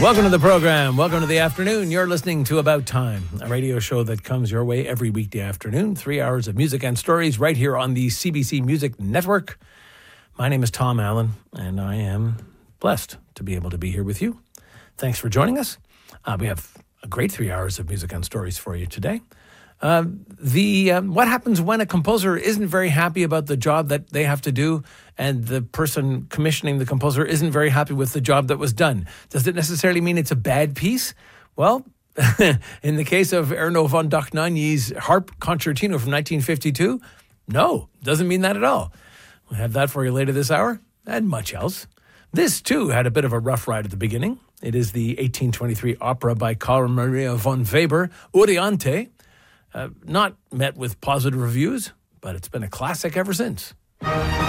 Welcome to the program. Welcome to the afternoon. You're listening to About Time, a radio show that comes your way every weekday afternoon. 3 hours of music and stories right here on the CBC Music Network. My name is Tom Allen, and I am blessed to be able to be here with you. Thanks for joining us. We have a great 3 hours of music and stories for you today. What happens when a composer isn't very happy about the job that they have to do and the person commissioning the composer isn't very happy with the job that was done? Does it necessarily mean it's a bad piece? Well, in the case of Erno von Dohnanyi's Harp Concertino from 1952, no, doesn't mean that at all. We'll have that for you later this hour and much else. This, too, had a bit of a rough ride at the beginning. It is the 1823 opera by Carl Maria von Weber, Euryanthe. Not met with positive reviews, but it's been a classic ever since.